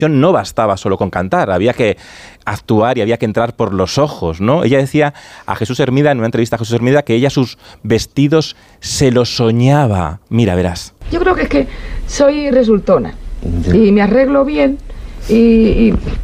no bastaba solo con cantar, había que actuar y había que entrar por los ojos, ¿no? Ella decía a Jesús Hermida, en una entrevista a Jesús Hermida, que ella sus vestidos se los soñaba. Mira, verás. Yo creo que es que soy resultona y me arreglo bien y